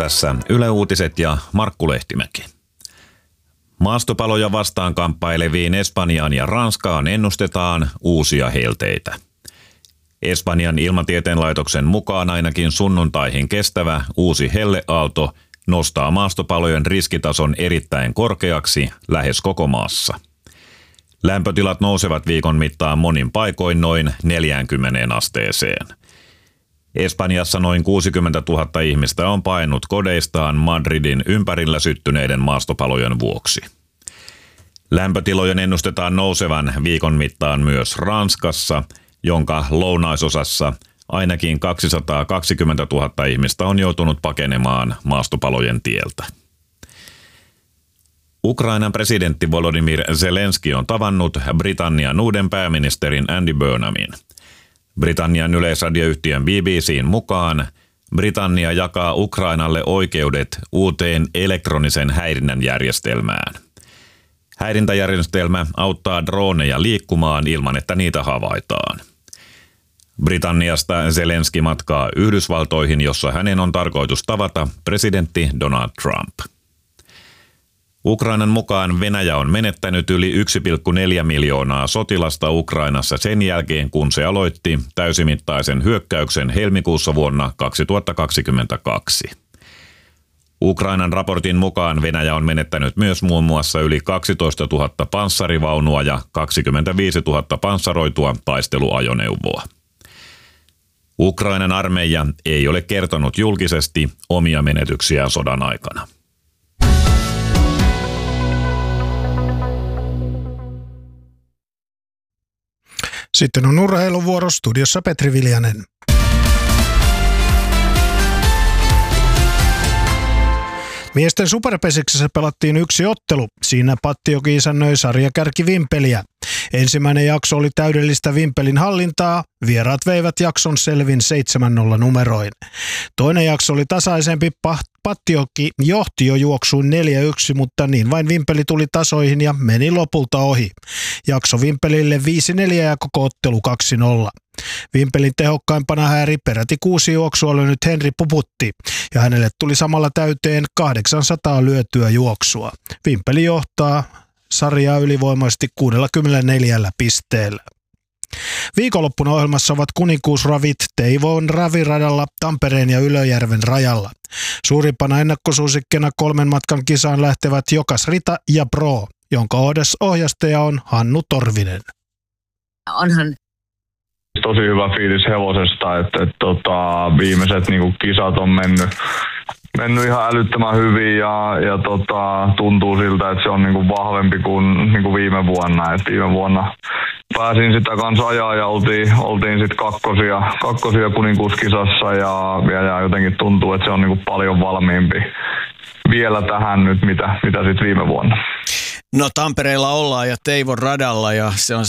Tässä Yle Uutiset ja Markku Lehtimäki. Maastopaloja vastaan kamppaileviin Espanjaan ja Ranskaan ennustetaan uusia helteitä. Espanjan ilmatieteen laitoksen mukaan ainakin sunnuntaihin kestävä uusi helleaalto nostaa maastopalojen riskitason erittäin korkeaksi lähes koko maassa. Lämpötilat nousevat viikon mittaan monin paikoin noin 40 asteeseen. Espanjassa noin 60 000 ihmistä on paennut kodeistaan Madridin ympärillä syttyneiden maastopalojen vuoksi. Lämpötilojen ennustetaan nousevan viikon mittaan myös Ranskassa, jonka lounaisosassa ainakin 220 000 ihmistä on joutunut pakenemaan maastopalojen tieltä. Ukrainan presidentti Volodymyr Zelenski on tavannut Britannian uuden pääministerin Andy Burnhamin. Britannian yleisradioyhtiön BBC:n mukaan Britannia jakaa Ukrainalle oikeudet uuteen elektronisen häirinnän järjestelmään. Häirintäjärjestelmä auttaa droneja liikkumaan ilman, että niitä havaitaan. Britanniasta Zelenski matkaa Yhdysvaltoihin, jossa hänen on tarkoitus tavata presidentti Donald Trump. Ukrainan mukaan Venäjä on menettänyt yli 1,4 miljoonaa sotilasta Ukrainassa sen jälkeen, kun se aloitti täysimittaisen hyökkäyksen helmikuussa vuonna 2022. Ukrainan raportin mukaan Venäjä on menettänyt myös muun muassa yli 12 000 panssarivaunua ja 25 000 panssaroitua taisteluajoneuvoa. Ukrainan armeija ei ole kertonut julkisesti omia menetyksiään sodan aikana. Sitten on urheiluvuoro, studiossa Petri Viljanen. Miesten superpesiksessä pelattiin yksi ottelu. Siinä Pattioki isännöi sarjakärki Vimpeliä. Ensimmäinen jakso oli täydellistä Vimpelin hallintaa. Vieraat veivät jakson selvin 7-0 numeroin. Toinen jakso oli tasaisempi. Pattioki johti jo juoksuun 4-1, mutta niin vain Vimpeli tuli tasoihin ja meni lopulta ohi. Jakso Vimpelille 5-4 ja koko ottelu 2-0. Vimpelin tehokkaimpana hääri peräti 6 juoksua lyönyt Henri Puputti ja hänelle tuli samalla täyteen 800 lyötyä juoksua. Vimpeli johtaa sarjaa ylivoimaisesti 64 pisteellä. Viikonloppuna ohjelmassa ovat kuninkuusravit Teivon raviradalla Tampereen ja Ylöjärven rajalla. Suurimpana ennakkosuosikkina 3 matkan kisaan lähtevät Jokas Rita ja Pro, jonka ohjastaja on Hannu Torvinen. Onhan tosi hyvä fiilis hevosesta, että viimeiset kisat on mennyt ihan älyttömän hyvin ja tuntuu siltä, että se on vahvempi kuin viime vuonna. Et viime vuonna pääsin sitä kanssa ajaa ja oltiin sitten kakkosia kuninkuuskisassa ja jotenkin tuntuu, että se on paljon valmiimpi vielä tähän nyt, mitä sitten viime vuonna. No Tampereella ollaan ja Teivon radalla ja se on